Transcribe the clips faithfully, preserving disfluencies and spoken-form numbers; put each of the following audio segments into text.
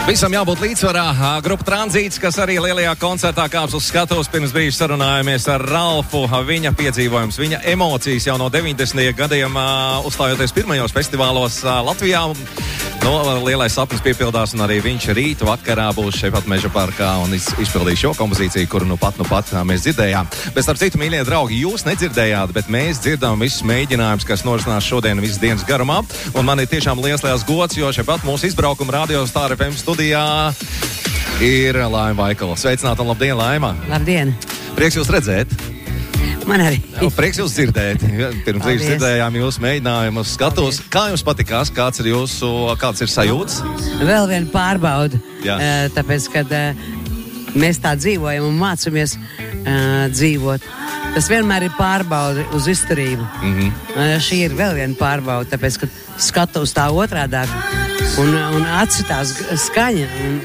Visam jābūt līdzsvarā. Grupa Tranzīts, kas arī lielajā koncertā kāps uz skatuves, pirms brīža sarunājamies ar Ralfu. Viņa piedzīvojums, viņa emocijas jau no deviņdesmitajiem gadiem, uzstājoties pirmajos festivālos Latvijā. No, lielais sapnis piepildās, un arī viņš rīt vakarā būs šeit pat Meža parkā un iz, izpildīs šo kompozīciju, kuru nu pat, nu pat mēs dzirdējām. Bet starp citu, mīļie draugi, jūs nedzirdējāt, bet mēs dzirdām visus mēģinājumus, kas norisinās šodien visas dienas garumā. Un man ir tiešām liels, liels gods, jo šeit pat mūsu izbraukuma radio Star F M studijā ir Laima Vaikala. Sveicināta un labdien, Laima! Labdien! Prieks jūs redzēt! Man arī. Jā, prieks jūs dzirdēt. Pirms brīža dzirdējām jūsu mēģinājumu skatos. Kā jums patikās? Kāds ir jūsu, kāds ir sajūts? Vēl viena pārbauda. Jā. Uh, tāpēc, kad uh, mēs tā dzīvojam un mācamies uh, dzīvot. Tas vienmēr ir pārbauda uz izturību. Mm-hmm. Uh, šī ir vēl viena pārbauda, tāpēc, kad skatos tā otrādāk un, un atsitās skaņa. Un,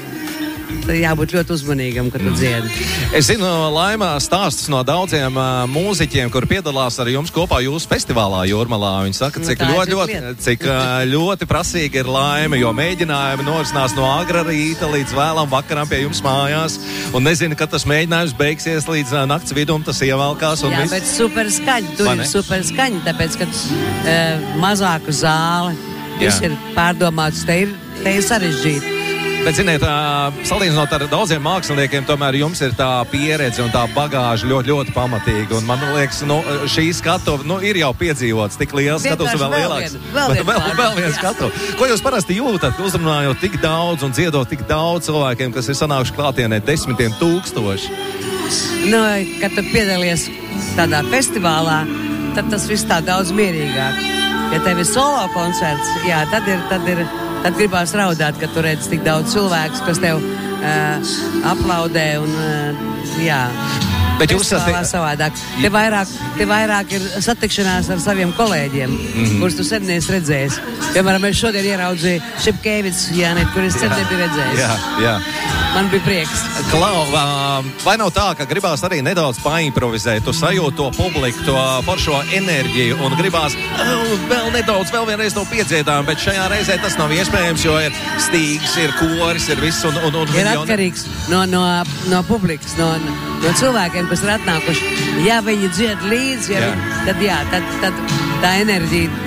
jābūt ļoti uzmanīgam, kad tu dziedi. Es zinu, Laima, stāstus no daudziem uh, mūziķiem, kur piedalās ar jums kopā jūsu festivālā Jūrmalā. Viņi saka, cik, nu, ļoti, ļoti, cik uh, ļoti prasīga ir Laima, jo mēģinājumi norisinās no agra rīta līdz vēlam vakaram pie jums mājās. Un nezinu, kad tas mēģinājums beigsies līdz uh, nakts vidum, tas ievalkās. Un jā, viss. Bet super skaņa. Tur ir super skaņa, tāpēc, kad uh, mazāku zāli, viss ir pārdomāts, te ir, te ir sarežģīti. Bet, ziniet, salīdzinot ar daudziem māksliniekiem, tomēr jums ir tā pieredze un tā bagāža ļoti, ļoti pamatīga. Un man liekas, nu, šī skatuve, nu, ir jau piedzīvots, tik liels skatuves un vēl lielāks. Vēl viens, vēl, vēl viens skatuve. Ko jūs parasti jūtat, uzrunājot tik daudz un dziedot tik daudz cilvēkiem, kas ir sanākuši klātienē desmitiem tūkstoši? Nu, kad tu piedalies tādā festivālā, tad tas viss tā daudz mierīgāk. Ja tev ir solo koncerts, jā, tad ir, tad ir, tad gribās raudāt, kad tu redz tik daudz cilvēkus, kas tev uh, aplaudē un, uh, jā. Bet jūs esat savādāk. Te vairāk, te vairāk ir satikšanās ar saviem kolēģiem, mm-hmm. kurus tu sen neesi redzējis. Piemēram, es šodien ieraudzīju Šepkēvics, Jāni, kur es sen nebiju redzējis. Jā, jā. Man bija prieks. Klau, vai nav tā, ka gribās arī nedaudz paimprovizēt, tu sajūti to publiku, to foršo enerģiju un gribās uh, vēl nedaudz, vēl vienreiz to piedziedām, bet šajā reizē tas nav iespējams, jo ir stīgs, ir koris, ir viss un... un, un ir atkarīgs no, no, no publikas, no, no cilvēkiem, kas ir atnākuši. Ja viņi dzied līdzi, ja jā. Viņi, tad jā, tad, tad tā enerģija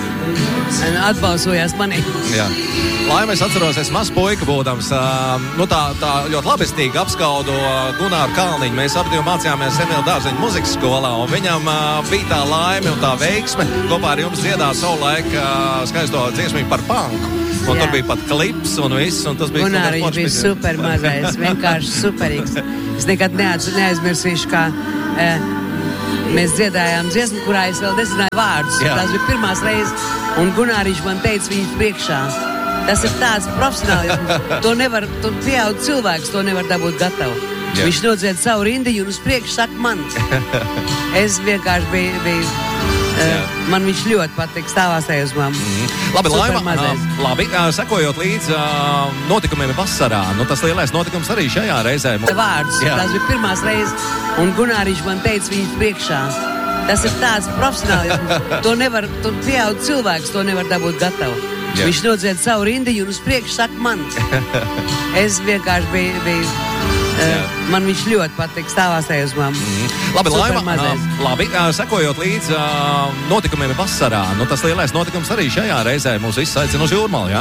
atbalsojās manī. Jā. Laima, es atceros, es maz puika būdams, uh, nu tā, tā ļoti labestīgi apskaudu uh, Gunāru Kalniņu. Mēs abi mācījāmies Senviela Dārzeņu muzikas skolā, un viņam uh, bija tā laime un tā veiksme kopā ar jums dziedāt savulaik uh, skaisto dziesmiņu par panku. Un jā. Tur bija pat klips un viss, un tas bija... Gunāriņš bija super mazais, vienkārši superīgs. Es nekad neats, neaizmirsīšu, kā... Uh, Mēs dziedājām dziesmu, kurā es vēl nezināju vārdus. Jā. Tās bija pirmās reizes, un Gunāriņš man teica viņas priekšā. Tas ir tāds profesionālisms. To nevar, to pieaug cilvēks, to nevar dabūt gatavu. Jā. Viņš nodzied savu rindiņu un uz priekšu saka man. Es vienkārši biju, biju uh, man viņš ļoti patīk stāvās tajosmām. Mm. Labi, Laima, uh, labi, uh, sekojot līdz uh, notikumiem vasarā, nu tas lielais notikums arī šajā reizē. Vārdus, jā. Tās bija pirmās reizes, un Gunāriņš man teica viņas priekšā. Tas ir tāds profesionālisms. To nevar, to pieaug cilvēks, to nevar dabūt gatavu. Jā. Viņš nodzied savu rindiņu un uz priekšu saka man. Es vienkārši biju, biju uh, man viņš ļoti patīk stāvās tajosmām. Mm. Labi, Laima, uh, labi, uh, sekojot līdz uh, notikumiem vasarā, nu tas lielais notikums arī šajā reizē mūs visus aicina uz Jūrmalu, jā?